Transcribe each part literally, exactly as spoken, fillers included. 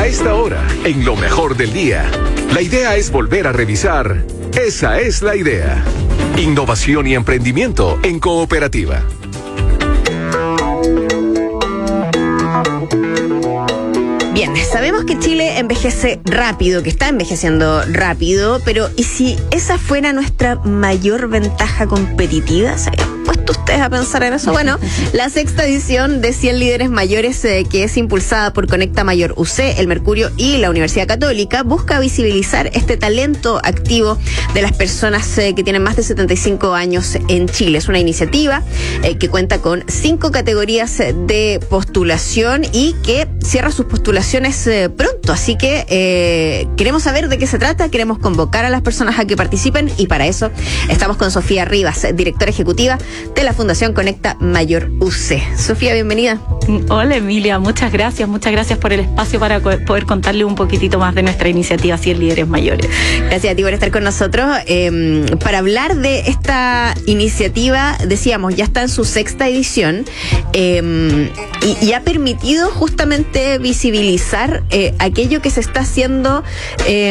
esta hora, en lo mejor del día. La idea es volver a revisar. Esa es la idea. Innovación y emprendimiento en cooperativa. Bien, sabemos que Chile envejece rápido, que está envejeciendo rápido, pero ¿y si esa fuera nuestra mayor ventaja competitiva? ¿Se habían puesto ustedes a pensar en eso? Bueno, la sexta edición de cien líderes mayores, eh, que es impulsada por Conecta Mayor U C, el Mercurio y la Universidad Católica, busca visibilizar este talento activo de las personas eh, que tienen más de setenta y cinco años en Chile. Es una iniciativa eh, que cuenta con cinco categorías de postulación y que cierra sus postulaciones Eh, pronto, así que eh, queremos saber de qué se trata, queremos convocar a las personas a que participen y para eso estamos con Sofía Rivas, directora ejecutiva de la Fundación Conecta Mayor U C. Sofía, bienvenida. Hola Emilia, muchas gracias, muchas gracias por el espacio para co- poder contarle un poquitito más de nuestra iniciativa cien líderes mayores. Gracias a ti por estar con nosotros. Eh, para hablar de esta iniciativa, decíamos, ya está en su sexta edición eh, y, y ha permitido justamente visibilizar Eh, aquello que se está haciendo eh,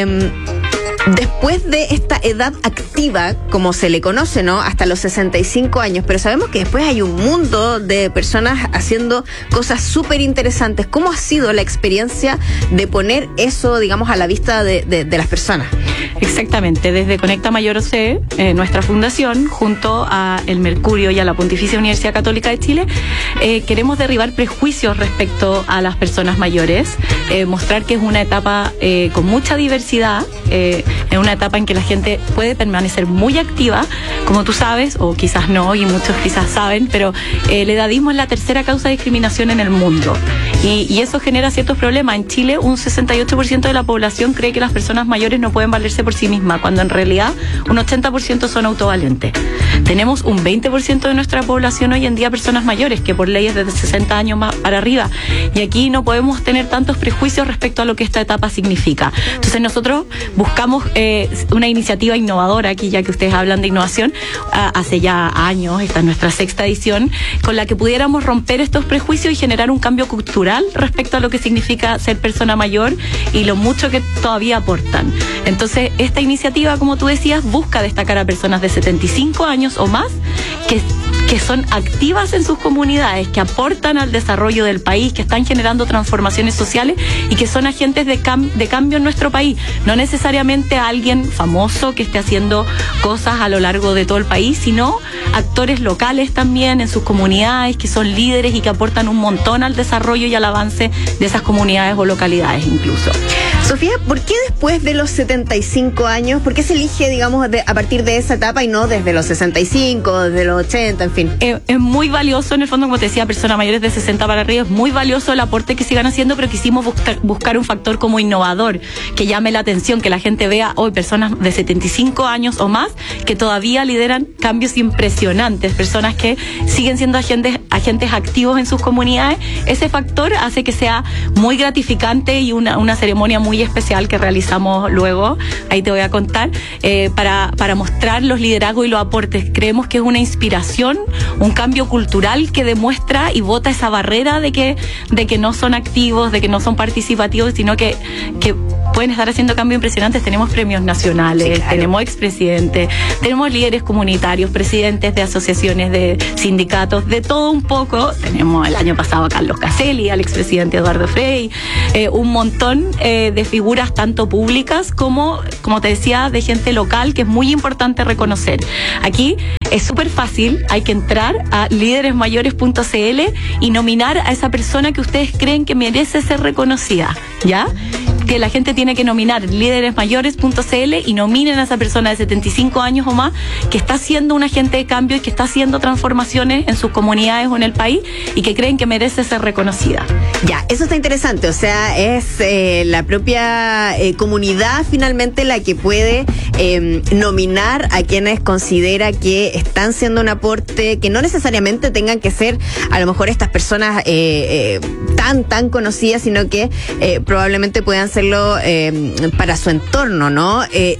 después de esta edad activa, como se le conoce, ¿no? Hasta los sesenta y cinco años, pero sabemos que después hay un mundo de personas haciendo cosas súper interesantes. ¿Cómo ha sido la experiencia de poner eso, digamos, a la vista de, de, de las personas? Exactamente, desde Conecta Mayor U C, eh, nuestra fundación, junto a el Mercurio y a la Pontificia Universidad Católica de Chile, eh, queremos derribar prejuicios respecto a las personas mayores, eh, mostrar que es una etapa eh, con mucha diversidad, eh, es una etapa en que la gente puede permanecer muy activa, como tú sabes, o quizás no, y muchos quizás saben, pero eh, el edadismo es la tercera causa de discriminación en el mundo. Y, y eso genera ciertos problemas. En Chile, un sesenta y ocho por ciento de la población cree que las personas mayores no pueden valerse por sí mismas, cuando en realidad un ochenta por ciento son autovalentes. Tenemos un veinte por ciento de nuestra población hoy en día personas mayores, que por ley es desde sesenta años más para arriba. Y aquí no podemos tener tantos prejuicios respecto a lo que esta etapa significa. Entonces nosotros buscamos eh, una iniciativa innovadora, aquí ya que ustedes hablan de innovación, uh, hace ya años, esta es nuestra sexta edición, con la que pudiéramos romper estos prejuicios y generar un cambio cultural respecto a lo que significa ser persona mayor y lo mucho que todavía aportan. Entonces, esta iniciativa, como tú decías, busca destacar a personas de setenta y cinco años o más que que son activas en sus comunidades, que aportan al desarrollo del país, que están generando transformaciones sociales y que son agentes de, cam- de cambio en nuestro país. No necesariamente alguien famoso que esté haciendo cosas a lo largo de todo el país, sino actores locales también en sus comunidades, que son líderes y que aportan un montón al desarrollo y al avance de esas comunidades o localidades incluso. Sofía, ¿por qué después de los setenta y cinco años, por qué se elige, digamos, de, a partir de esa etapa y no desde los sesenta y cinco, desde los ochenta, en fin? Eh, es muy valioso, en el fondo, como te decía, personas mayores de sesenta para arriba, es muy valioso el aporte que sigan haciendo, pero quisimos buscar, buscar un factor como innovador, que llame la atención, que la gente vea hoy personas de setenta y cinco años o más que todavía lideran cambios impresionantes, personas que siguen siendo agentes, agentes activos en sus comunidades. Ese factor hace que sea muy gratificante y una, una ceremonia muy especial que realizamos luego, ahí te voy a contar, eh, para, para mostrar los liderazgos y los aportes. Creemos que es una inspiración, un cambio cultural que demuestra y bota esa barrera de que, de que no son activos, de que no son participativos, sino que, que pueden estar haciendo cambios impresionantes. Tenemos premios nacionales, sí, claro. Tenemos expresidentes, tenemos líderes comunitarios, presidentes de asociaciones, de sindicatos, de todo un poco. Tenemos el año pasado a Carlos Caselli, al expresidente Eduardo Frei, eh, un montón eh, de figuras tanto públicas como, como te decía, de gente local, que es muy importante reconocer. Aquí es súper fácil, hay que entrar a líderes mayores punto c l y nominar a esa persona que ustedes creen que merece ser reconocida, ¿ya? Que la gente tiene que nominar líderes mayores punto c l y nominen a esa persona de setenta y cinco años o más que está siendo un agente de cambio y que está haciendo transformaciones en sus comunidades o en el país y que creen que merece ser reconocida. Ya, eso está interesante, o sea, es eh, la propia eh, comunidad finalmente la que puede eh, nominar a quienes considera que están siendo un aporte, que no necesariamente tengan que ser a lo mejor estas personas eh, eh, tan, tan conocidas, sino que eh, probablemente puedan serlo eh, para su entorno, ¿no? Eh,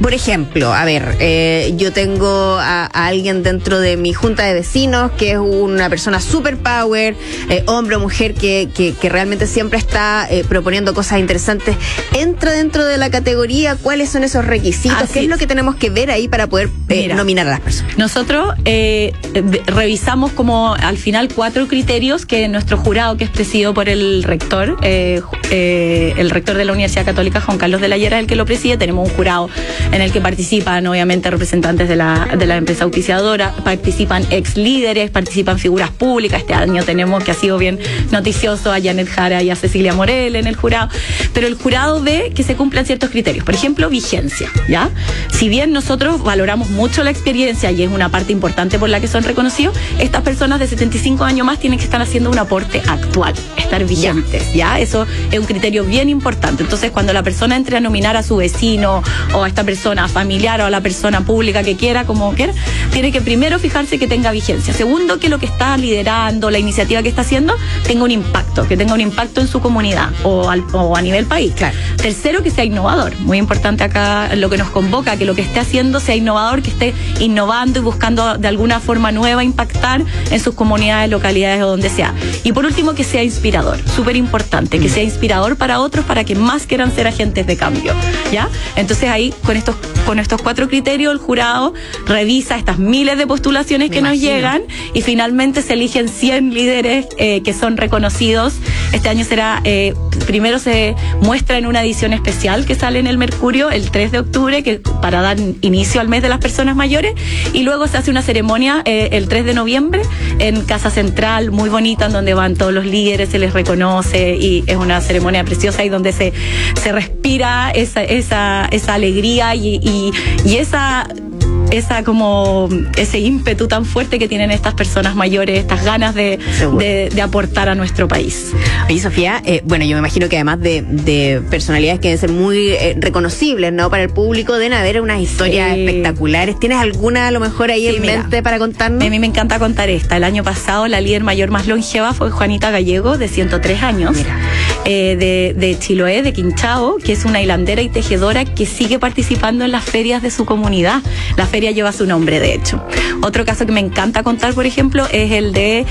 Por ejemplo, a ver, eh, yo tengo a, a alguien dentro de mi junta de vecinos que es una persona super power, eh, hombre o mujer que, que, que realmente siempre está eh, proponiendo cosas interesantes. ¿Entra dentro de la categoría? ¿Cuáles son esos requisitos? Así ¿Qué es, es lo que tenemos que ver ahí para poder eh, Mira, nominar a las personas? Nosotros eh, revisamos como al final cuatro criterios que nuestro jurado, que es presidido por el rector, eh, eh, el rector de la Universidad Católica, Juan Carlos de la Higuera, el que lo preside. Tenemos un jurado en el que participan obviamente representantes de la, de la empresa auspiciadora, participan ex líderes, participan figuras públicas. Este año tenemos, que ha sido bien noticioso, a Janet Jara y a Cecilia Morel en el jurado, pero el jurado ve que se cumplan ciertos criterios. Por ejemplo, vigencia, ¿ya? Si bien nosotros valoramos mucho la experiencia y es una parte importante por la que son reconocidos, estas personas de setenta y cinco años más tienen que estar haciendo un aporte actual, estar vigentes, ¿ya? Eso es un criterio bien importante. Entonces, cuando la persona entre a nominar a su vecino o a esta persona familiar o a la persona pública que quiera, como quiera, tiene que primero fijarse que tenga vigencia. Segundo, que lo que está liderando, la iniciativa que está haciendo, tenga un impacto, que tenga un impacto en su comunidad o, al, o a nivel país. Claro. Tercero, que sea innovador. Muy importante acá lo que nos convoca, que lo que esté haciendo sea innovador, que esté innovando y buscando de alguna forma nueva impactar en sus comunidades, localidades o donde sea. Y por último, que sea inspirador. Súper importante, que sea inspirador para otros, para que más quieran ser agentes de cambio, ¿ya? Entonces ahí, con estos, con estos cuatro criterios, el jurado revisa estas miles de postulaciones Me que imagino. nos llegan y finalmente se eligen cien líderes eh, que son reconocidos. Este año será, eh, primero se muestra en una edición especial que sale en el Mercurio el tres de octubre, que para dar inicio al mes de las personas mayores, y luego se hace una ceremonia eh, el tres de noviembre en Casa Central, muy bonita, en donde van todos los líderes, se les reconoce y es una ceremonia preciosa y donde se, se respira esa, esa, esa alegría y, y, y esa... esa como ese ímpetu tan fuerte que tienen estas personas mayores, estas ganas de, de, de aportar a nuestro país. Oye, Sofía, eh, bueno, yo me imagino que además de, de personalidades que deben ser muy eh, reconocibles, ¿no? Para el público, deben haber unas historias sí. espectaculares. ¿Tienes alguna a lo mejor ahí sí, en mira, mente para contarnos? A mí me encanta contar esta. El año pasado la líder mayor más longeva fue Juanita Gallego, de ciento tres años, eh, de, de Chiloé, de Quinchao, que es una hilandera y tejedora que sigue participando en las ferias de su comunidad. La feria lleva su nombre, de hecho. Otro caso que me encanta contar, por ejemplo, es el de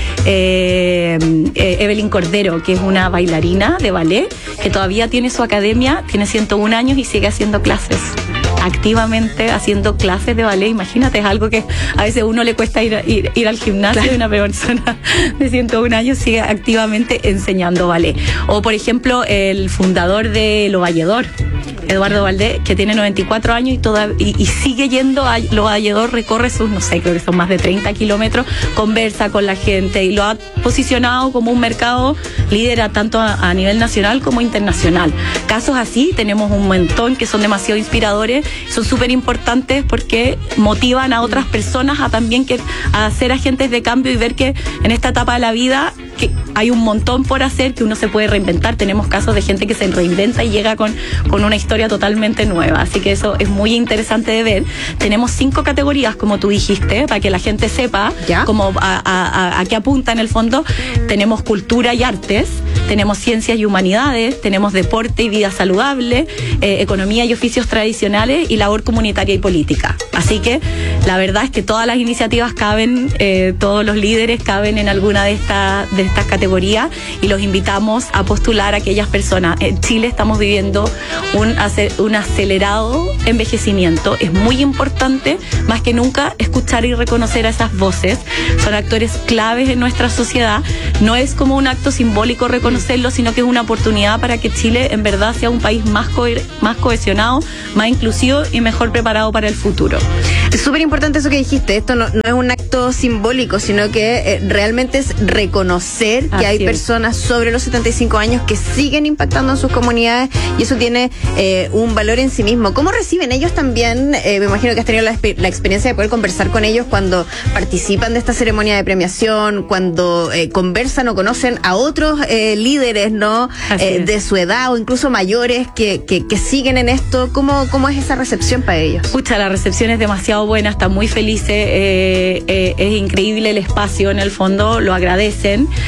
eh, eh, Evelyn Cordero, que es una bailarina de ballet que todavía tiene su academia, tiene ciento un años y sigue haciendo clases. Activamente haciendo clases de ballet. Imagínate, es algo que a veces a uno le cuesta ir, ir, ir al gimnasio, claro. Y una persona de ciento un años sigue activamente enseñando ballet. O, por ejemplo, el fundador de Lo Valledor, Eduardo Valdés, que tiene noventa y cuatro años y, toda, y, y sigue yendo a Lo Valledor, recorre sus, no sé, creo que son más de treinta kilómetros, conversa con la gente y lo ha posicionado como un mercado líder tanto a, a nivel nacional como internacional. Casos así tenemos un montón que son demasiado inspiradores, son súper importantes porque motivan a otras personas a también que, a ser agentes de cambio y ver que en esta etapa de la vida que hay un montón por hacer, que uno se puede reinventar. Tenemos casos de gente que se reinventa y llega con, con una historia totalmente nueva, así que eso es muy interesante de ver. Tenemos cinco categorías, como tú dijiste, para que la gente sepa como a, a, a qué apunta en el fondo. Tenemos cultura y artes, tenemos ciencias y humanidades, tenemos deporte y vida saludable, eh, economía y oficios tradicionales y labor comunitaria y política. Así que la verdad es que todas las iniciativas caben, eh, todos los líderes caben en alguna de estas de estas categorías y los invitamos a postular a aquellas personas. En Chile estamos viviendo un, un acelerado envejecimiento. Es muy importante, más que nunca, escuchar y reconocer a esas voces. Son actores claves en nuestra sociedad. No es como un acto simbólico reconocerlos, sino que es una oportunidad para que Chile en verdad sea un país más, co más cohesionado, más inclusivo y mejor preparado para el futuro. Es súper importante eso que dijiste. Esto no, no es un acto simbólico, sino que eh, realmente es reconocer que Así hay es. personas sobre los setenta y cinco años que siguen impactando en sus comunidades y eso tiene eh, un valor en sí mismo. ¿Cómo reciben ellos también? Eh, me imagino que has tenido la, la experiencia de poder conversar con ellos cuando participan de esta ceremonia de premiación, cuando eh, conversan o conocen a otros eh, líderes, ¿no? Eh, de su edad o incluso mayores que, que, que siguen en esto. ¿Cómo, cómo es esa recepción para ellos? Pucha, la recepción es demasiado buena, están muy felices, eh, eh, es increíble el espacio en el fondo, lo agradecen.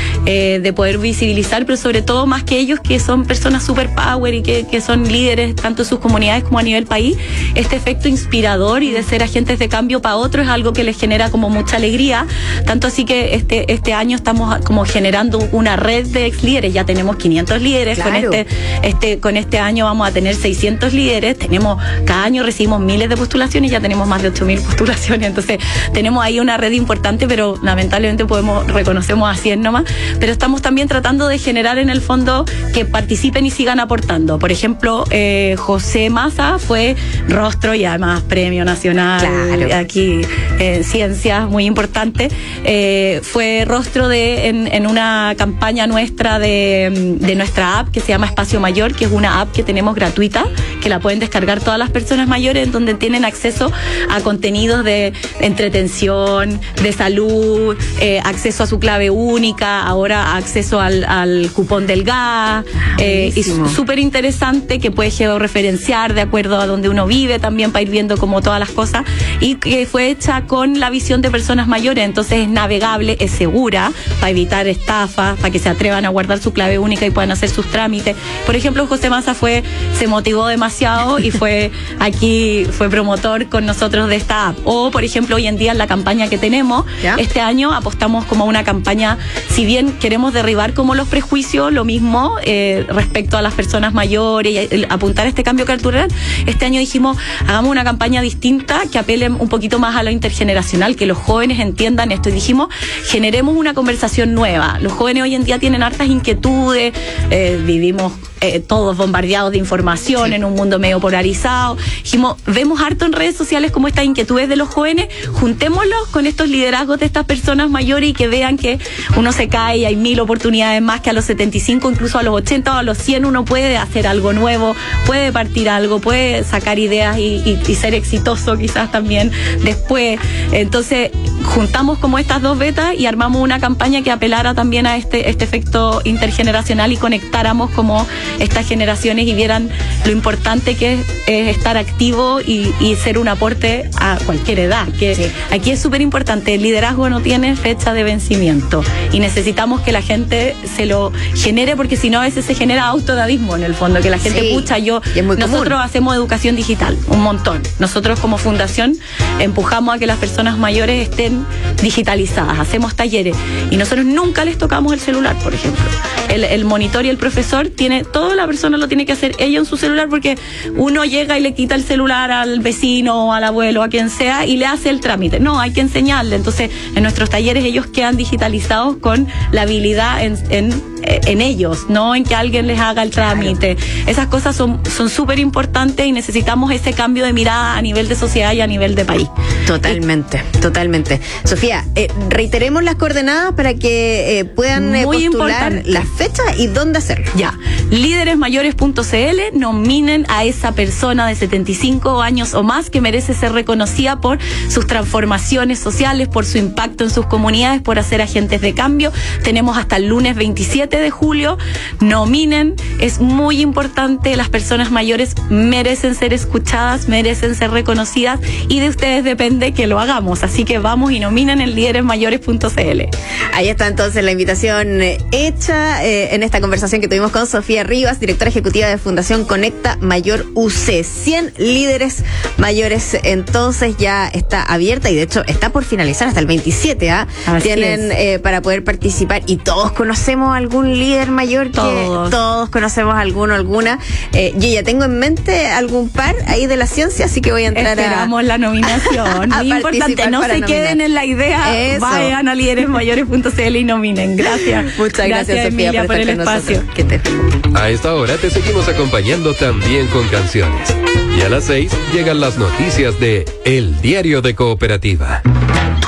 eh, de poder visibilizar, pero sobre todo más que ellos que son personas super power y que, que son líderes tanto en sus comunidades como a nivel país, este efecto inspirador y de ser agentes de cambio para otros es algo que les genera como mucha alegría, tanto así que este, este año estamos como generando una red de ex líderes, ya tenemos quinientos líderes, claro. con este, este, con este año vamos a tener seiscientos líderes, tenemos, cada año recibimos miles de postulaciones, ya tenemos más de ocho mil postulaciones, entonces tenemos ahí una red importante, pero lamentablemente podemos, reconocemos a cien nomás, pero estamos también tratando de generar en el fondo que participen y sigan aportando. Por ejemplo, eh, José Massa fue rostro y además premio nacional, claro. aquí en eh, ciencias, muy importante, eh, fue rostro de en, en una campaña nuestra de, de nuestra app que se llama Espacio Mayor, que es una app que tenemos gratuita, que la pueden descargar todas las personas mayores, donde tienen acceso a contenidos de entretención, de salud, eh, acceso a su clave única, ahora acceso al, al cupón del gas, eh, y súper interesante, que puede georreferenciar de acuerdo a donde uno vive también para ir viendo como todas las cosas, y que fue hecha con la visión de personas mayores, entonces es navegable, es segura, para evitar estafas, para que se atrevan a guardar su clave única y puedan hacer sus trámites. Por ejemplo, José Massa fue, se motivó demasiado y fue aquí, fue promotor con nosotros de esta app. O, por ejemplo, hoy en día en la campaña que tenemos, ¿ya? Este año apostamos como una campaña, si bien queremos derribar como los prejuicios, lo mismo eh, respecto a las personas mayores y el, apuntar a este cambio cultural, este año dijimos, hagamos una campaña distinta que apele un poquito más a lo intergeneracional, que los jóvenes entiendan esto, y dijimos, generemos una conversación nueva. Los jóvenes hoy en día tienen hartas inquietudes, eh, vivimos eh, todos bombardeados de información, sí. en un mundo medio polarizado. Dijimos, vemos harto en redes sociales como estas inquietudes de los jóvenes, juntémoslos con estos liderazgos de estas personas mayores y que vean que uno se cae y hay mil oportunidades más, que a los setenta y cinco, incluso a los ochenta o a los cien uno puede hacer algo nuevo, puede partir algo, puede sacar ideas y, y, y ser exitoso quizás también después. Entonces juntamos como estas dos betas y armamos una campaña que apelara también a este, este efecto intergeneracional y conectáramos como estas generaciones y vieran lo importante que es, es estar activo y, y ser un aporte a cualquier edad, que sí. Aquí es súper importante, el liderazgo no tiene fecha de vencimiento y necesitamos que la gente se lo genere, porque si no a veces se genera autodadismo en el fondo, que la gente sí. pucha, yo, nosotros común. Hacemos educación digital, un montón, nosotros como fundación empujamos a que las personas mayores estén digitalizadas, hacemos talleres y nosotros nunca les tocamos el celular, por ejemplo. El, el monitor y el profesor tiene, toda la persona lo tiene que hacer ella en su celular, porque uno llega y le quita el celular al vecino, al abuelo, a quien sea, y le hace el trámite. No, hay que enseñarle. Entonces, en nuestros talleres ellos quedan digitalizados con la habilidad en, en en ellos, no en que alguien les haga el trámite. Claro. Esas cosas son son súper importantes y necesitamos ese cambio de mirada a nivel de sociedad y a nivel de país. Totalmente, eh, totalmente. Sofía, eh, reiteremos las coordenadas para que eh, puedan eh, postular importante. Las fechas y dónde hacerlo. Ya, líderes mayores punto c l, nominen a esa persona de setenta y cinco años o más que merece ser reconocida por sus transformaciones sociales, por su impacto en sus comunidades, por hacer agentes de cambio. Tenemos hasta el lunes veintisiete de julio, nominen, es muy importante, las personas mayores merecen ser escuchadas, merecen ser reconocidas y de ustedes depende que lo hagamos, así que vamos y nominen en líderes mayores punto c l. Ahí está entonces la invitación eh, hecha eh, en esta conversación que tuvimos con Sofía Rivas, directora ejecutiva de Fundación Conecta Mayor U C. cien líderes mayores entonces ya está abierta y de hecho está por finalizar hasta el veintisiete, ¿ah? ¿eh? Tienen eh, para poder participar y todos conocemos algún líder mayor, que todos, todos conocemos alguno, alguna. Eh, yo ya tengo en mente algún par ahí de la ciencia, así que voy a entrar Esperamos a... la nominación. Muy importante, no se nominar. Queden en la idea, Eso. Vayan a líderes mayores punto c l y nominen. Gracias. Muchas gracias, gracias Sofía, Emilia, por, por el espacio. Que te... A esta hora te seguimos acompañando también con canciones. Y a las seis llegan las noticias de El Diario de Cooperativa.